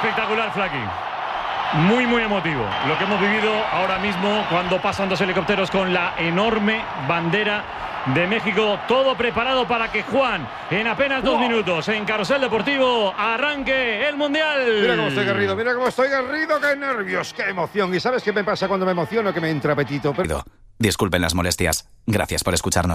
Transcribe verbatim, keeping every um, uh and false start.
Espectacular, Flaky. Muy, muy emotivo lo que hemos vivido ahora mismo cuando pasan dos helicópteros con la enorme bandera de México. Todo preparado para que Juan, en apenas dos wow. minutos, en Carrusel Deportivo, arranque el Mundial. Mira cómo estoy garrido, mira cómo estoy garrido. ¡Qué nervios, qué emoción! ¿Y sabes qué me pasa cuando me emociono? Que me entra apetito. Pero... Disculpen las molestias. Gracias por escucharnos.